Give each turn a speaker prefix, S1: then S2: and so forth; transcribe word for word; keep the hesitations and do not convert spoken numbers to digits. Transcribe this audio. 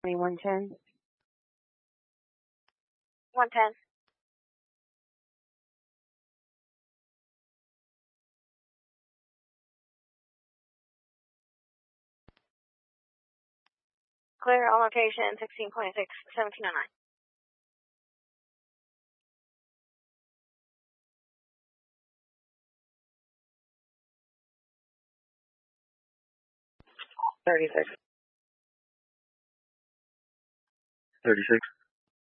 S1: one ten.
S2: one ten. Clear on location, sixteen point six, seventeen oh nine.
S3: thirty-six. thirty-six.